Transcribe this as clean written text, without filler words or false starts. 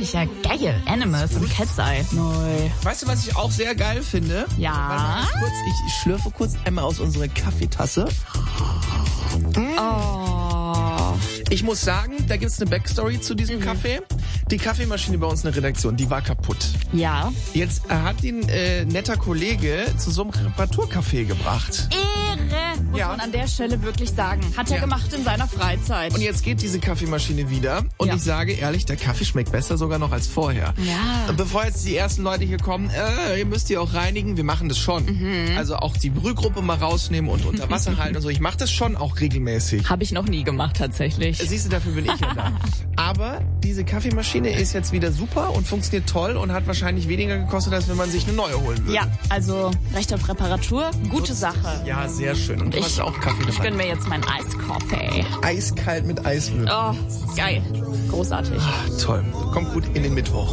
ich ja geil. Animal von Cat's Eye. Neu. Weißt du, was ich auch sehr geil finde? Ja. Warte mal ganz kurz, ich schlürfe kurz einmal aus unserer Kaffeetasse. Oh. Ich muss sagen, da gibt's eine Backstory zu diesem Kaffee. Die Kaffeemaschine bei uns in der Redaktion, die war kaputt. Ja. Jetzt hat ihn netter Kollege zu so einem Reparaturcafé gebracht. Ehre, muss man an der Stelle wirklich sagen. Hat er gemacht in seiner Freizeit. Und jetzt geht diese Kaffeemaschine wieder. Und ich sage ehrlich, der Kaffee schmeckt besser sogar noch als vorher. Ja. Und bevor jetzt die ersten Leute hier kommen, ihr müsst die auch reinigen, wir machen das schon. Also auch die Brühgruppe mal rausnehmen und unter Wasser halten und so. Ich mache das schon auch regelmäßig. Habe ich noch nie gemacht, tatsächlich. Siehst du, dafür bin ich ja da. Aber diese Kaffeemaschine ist jetzt wieder super und funktioniert toll und hat wahrscheinlich weniger gekostet, als wenn man sich eine neue holen würde. Ja, also Recht auf Reparatur, gute Sache. Ja, sehr schön. Und du hast auch Kaffee dabei. Ich gönn mir jetzt meinen Eiskaffee. Eiskalt mit Eiswürfeln. Oh, geil. Großartig. Toll. Kommt gut in den Mittwoch.